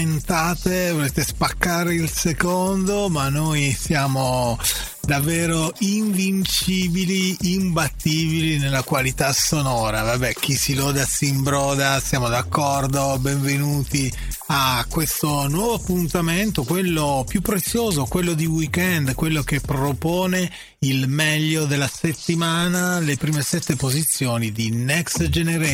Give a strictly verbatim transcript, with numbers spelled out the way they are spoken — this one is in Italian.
volete spaccare il secondo, ma noi siamo davvero invincibili, imbattibili nella qualità sonora. Vabbè, chi si loda si imbroda, siamo d'accordo. Benvenuti a questo nuovo appuntamento, quello più prezioso, quello di weekend, quello che propone il meglio della settimana, le prime sette posizioni di Next Generation.